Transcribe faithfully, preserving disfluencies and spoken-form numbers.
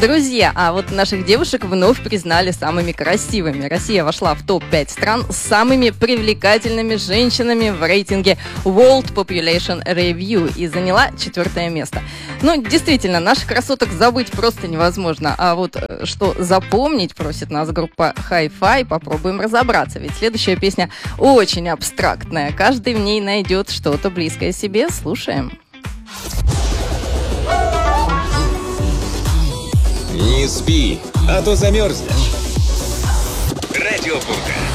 Друзья, а вот наших девушек вновь признали самыми красивыми. Россия вошла в топ пять стран с самыми привлекательными женщинами в рейтинге World Population Review и заняла четвертое место. Ну, действительно, наших красоток забыть просто невозможно. А вот что запомнить, просит нас группа Hi-Fi, попробуем разобраться. Ведь следующая песня очень абстрактная. Каждый в ней найдет что-то близкое себе. Слушаем. Не спи, а то замерзнешь. Радио Бурга.